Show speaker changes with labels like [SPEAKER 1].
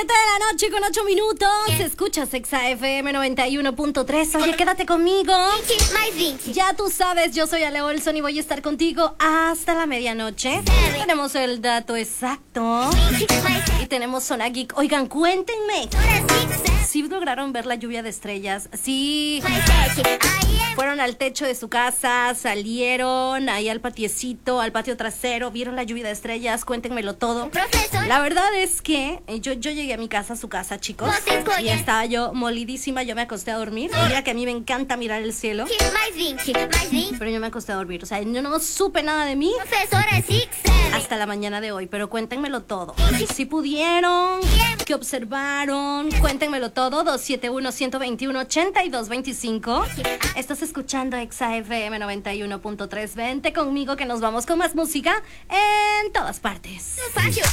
[SPEAKER 1] 7 de la noche con 8 minutos. Escuchas Exa FM 91.3. Oye, quédate conmigo. Ya tú sabes, yo soy Ale Olson y voy a estar contigo hasta la medianoche. Tenemos el dato exacto y tenemos Zona Geek. Oigan, cuéntenme, ¿sí lograron ver la lluvia de estrellas? ¿Sí fueron al techo de su casa, salieron ahí al patiecito, al patio trasero, vieron la lluvia de estrellas? Cuéntenmelo todo. La verdad es que yo llegué a mi casa, a su casa, chicos, y estaba yo molidísima. Yo me acosté a dormir. Mira que a mí me encanta mirar el cielo, pero yo me acosté a dormir. O sea, yo no supe nada de mí hasta la mañana de hoy. Pero cuéntenmelo todo. Si pudieron, ¿qué observaron? Cuéntenmelo todo. 271-121-8225. Estás escuchando Exa FM 91.3. Vente conmigo que nos vamos con más música en todas partes.